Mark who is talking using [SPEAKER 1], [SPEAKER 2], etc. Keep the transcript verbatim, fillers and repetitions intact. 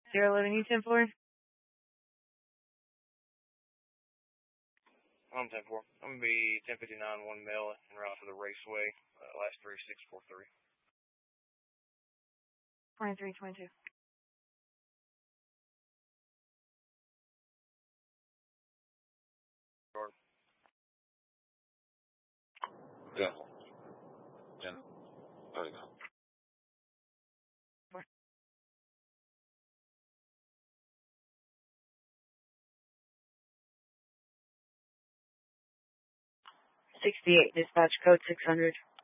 [SPEAKER 1] zero eleven E ten four.
[SPEAKER 2] I'm ten four. I'm going to be ten fifty-nine, one mil, en route to the Raceway, uh, last three six four three.
[SPEAKER 1] twenty-three twenty-two.
[SPEAKER 2] Jordan.
[SPEAKER 3] Yeah. Yeah. There we go.
[SPEAKER 1] sixty-eight, dispatch code six hundred.